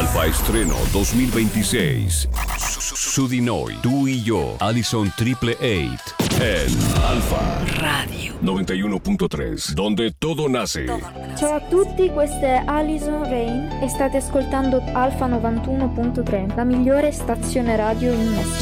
Alfa Estreno 2026. Su di noi, tu y yo, Allison Triple 8. En Alfa Radio 91.3, donde todo nace. Ciao a tutti, questa è Alison Rain e state ascoltando Alfa 91.3, la migliore stazione radio in Messico.